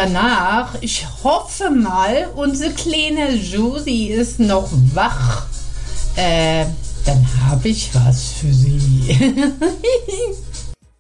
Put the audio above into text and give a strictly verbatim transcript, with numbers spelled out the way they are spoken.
danach, ich hoffe mal, unsere kleine Josie ist noch wach. Äh, dann habe ich was für sie.